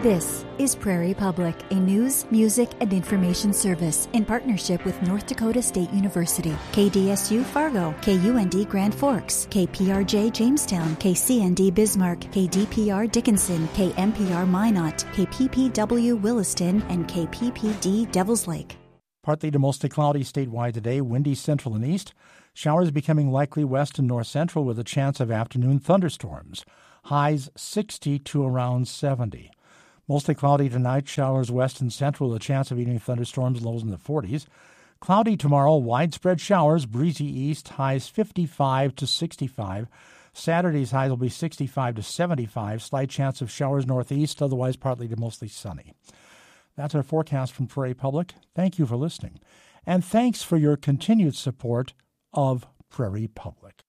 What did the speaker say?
This is Prairie Public, a news, music, and information service in partnership with North Dakota State University, KDSU Fargo, KUND Grand Forks, KPRJ Jamestown, KCND Bismarck, KDPR Dickinson, KMPR Minot, KPPW Williston, and KPPD Devils Lake. Partly to mostly cloudy statewide today, windy central and east. Showers becoming likely west and north central with a chance of afternoon thunderstorms. Highs 60 to around 70. Mostly cloudy tonight, showers west and central with a chance of evening thunderstorms, lows in the 40s. Cloudy tomorrow, widespread showers, breezy east, highs 55 to 65. Saturday's highs will be 65 to 75. Slight chance of showers northeast, otherwise partly to mostly sunny. That's our forecast from Prairie Public. Thank you for listening. And thanks for your continued support of Prairie Public.